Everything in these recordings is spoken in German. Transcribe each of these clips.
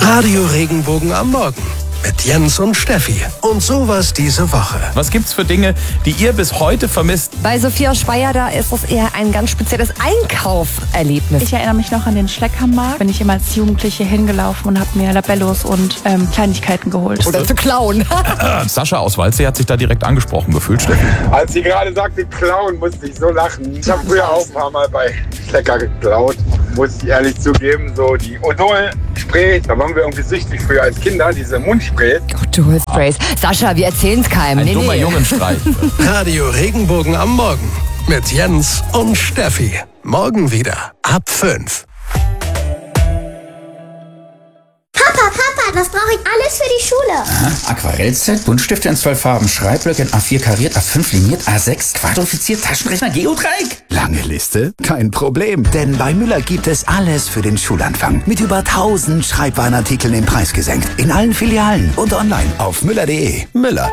Radio Regenbogen am Morgen mit Jens und Steffi. Und sowas diese Woche. Was gibt's für Dinge, die ihr bis heute vermisst? Bei Sophia Speyer, da ist es eher ein ganz spezielles Einkauferlebnis. Ich erinnere mich noch an den Schleckermarkt. Bin ich immer als Jugendliche hingelaufen und habe mir Labellos und Kleinigkeiten geholt. Oder zu klauen. Sascha aus Waldsee hat sich da direkt angesprochen gefühlt, Steffi. Als sie gerade sagte, klauen, musste ich so lachen. Ich habe früher auch ein paar Mal bei Schlecker geklaut, muss ich ehrlich zugeben. So die Odol-Sprays, da waren wir irgendwie süchtig früher als Kinder, diese Mundsprays. Odol-Sprays. Sascha, wir erzählen's keinem. Ein dummer Jungenstreich. Radio Regenbogen am Morgen mit Jens und Steffi. Morgen wieder ab 5. Papa, was brauche ich alles für die Schule? Aha, Aquarellset, Buntstifte in 12 Farben, Schreibblöcke in A4 kariert, A5 liniert, A6 quadrifiziert, Taschenrechner, Geodreieck. Lange Liste? Kein Problem, denn bei Müller gibt es alles für den Schulanfang. Mit über 1000 Schreibwarenartikeln im Preis gesenkt. In allen Filialen und online auf müller.de. Müller.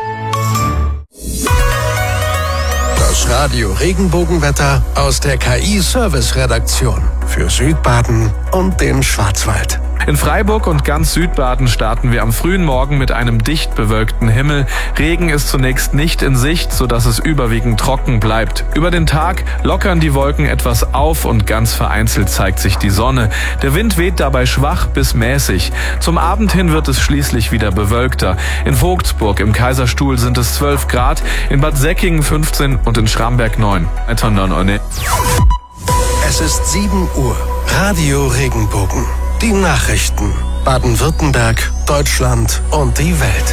Das Radio Regenbogenwetter aus der KI-Service-Redaktion für Südbaden und den Schwarzwald. In Freiburg und ganz Südbaden starten wir am frühen Morgen mit einem dicht bewölkten Himmel. Regen ist zunächst nicht in Sicht, sodass es überwiegend trocken bleibt. Über den Tag lockern die Wolken etwas auf und ganz vereinzelt zeigt sich die Sonne. Der Wind weht dabei schwach bis mäßig. Zum Abend hin wird es schließlich wieder bewölkter. In Vogtsburg im Kaiserstuhl sind es 12 Grad, in Bad Säckingen 15 und in Schramberg 9. Es ist 7 Uhr. Radio Regenbogen. Die Nachrichten. Baden-Württemberg, Deutschland und die Welt.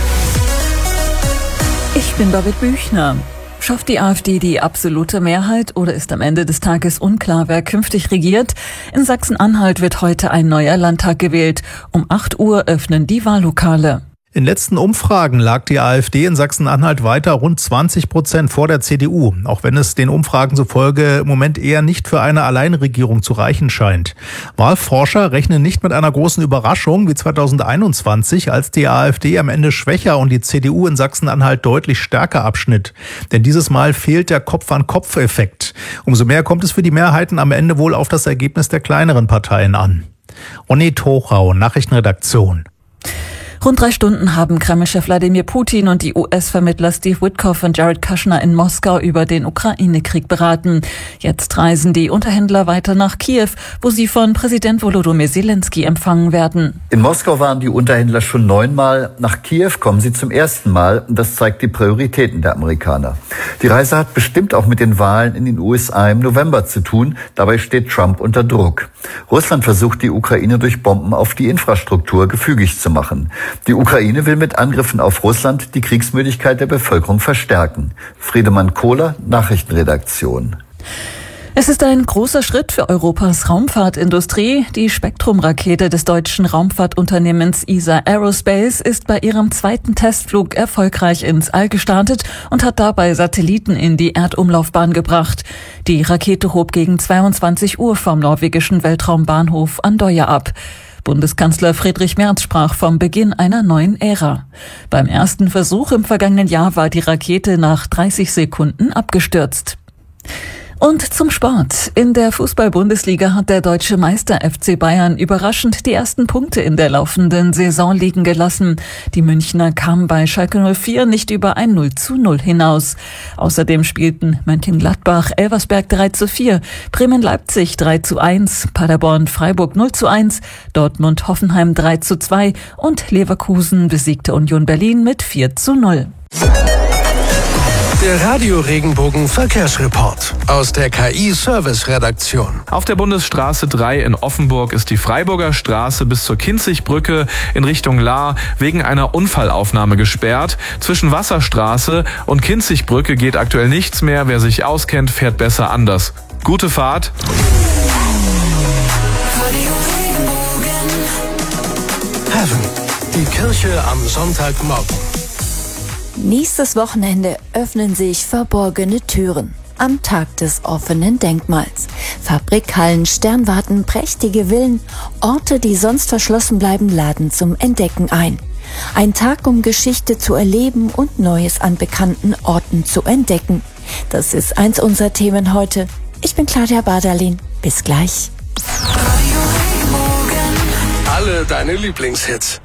Ich bin Birgit Büchner. Schafft die AfD die absolute Mehrheit oder ist am Ende des Tages unklar, wer künftig regiert? In Sachsen-Anhalt wird heute ein neuer Landtag gewählt. Um 8 Uhr öffnen die Wahllokale. In letzten Umfragen lag die AfD in Sachsen-Anhalt weiter rund 20% vor der CDU, auch wenn es den Umfragen zufolge im Moment eher nicht für eine Alleinregierung zu reichen scheint. Wahlforscher rechnen nicht mit einer großen Überraschung wie 2021, als die AfD am Ende schwächer und die CDU in Sachsen-Anhalt deutlich stärker abschnitt. Denn dieses Mal fehlt der Kopf-an-Kopf-Effekt. Umso mehr kommt es für die Mehrheiten am Ende wohl auf das Ergebnis der kleineren Parteien an. Onni Tochau, Nachrichtenredaktion. Rund 3 Stunden haben Kreml-Chef Wladimir Putin und die US-Vermittler Steve Witkoff und Jared Kushner in Moskau über den Ukraine-Krieg beraten. Jetzt reisen die Unterhändler weiter nach Kiew, wo sie von Präsident Volodymyr Zelensky empfangen werden. In Moskau waren die Unterhändler schon 9-mal. Nach Kiew kommen sie zum ersten Mal. Das zeigt die Prioritäten der Amerikaner. Die Reise hat bestimmt auch mit den Wahlen in den USA im November zu tun. Dabei steht Trump unter Druck. Russland versucht, die Ukraine durch Bomben auf die Infrastruktur gefügig zu machen. Die Ukraine will mit Angriffen auf Russland die Kriegsmüdigkeit der Bevölkerung verstärken. Friedemann Kohler, Nachrichtenredaktion. Es ist ein großer Schritt für Europas Raumfahrtindustrie. Die Spektrum-Rakete des deutschen Raumfahrtunternehmens ESA Aerospace ist bei ihrem 2. Testflug erfolgreich ins All gestartet und hat dabei Satelliten in die Erdumlaufbahn gebracht. Die Rakete hob gegen 22 Uhr vom norwegischen Weltraumbahnhof Andøya ab. Bundeskanzler Friedrich Merz sprach vom Beginn einer neuen Ära. Beim ersten Versuch im vergangenen Jahr war die Rakete nach 30 Sekunden abgestürzt. Und zum Sport. In der Fußball-Bundesliga hat der deutsche Meister FC Bayern überraschend die ersten Punkte in der laufenden Saison liegen gelassen. Die Münchner kamen bei Schalke 04 nicht über ein 0:0 hinaus. Außerdem spielten Mönchengladbach Elversberg 3:4, Bremen-Leipzig 3:1, Paderborn-Freiburg 0:1, Dortmund-Hoffenheim 3:2 und Leverkusen besiegte Union Berlin mit 4:0. Der Radio Regenbogen Verkehrsreport aus der KI-Service-Redaktion. Auf der Bundesstraße 3 in Offenburg ist die Freiburger Straße bis zur Kinzigbrücke in Richtung Lahr wegen einer Unfallaufnahme gesperrt. Zwischen Wasserstraße und Kinzigbrücke geht aktuell nichts mehr. Wer sich auskennt, fährt besser anders. Gute Fahrt. Heaven, die Kirche am Sonntagmorgen. Nächstes Wochenende öffnen sich verborgene Türen. Am Tag des offenen Denkmals. Fabrikhallen, Sternwarten, prächtige Villen, Orte, die sonst verschlossen bleiben, laden zum Entdecken ein. Ein Tag, um Geschichte zu erleben und Neues an bekannten Orten zu entdecken. Das ist eins unserer Themen heute. Ich bin Claudia Bardalin. Bis gleich. Alle Nur deine Lieblingshits.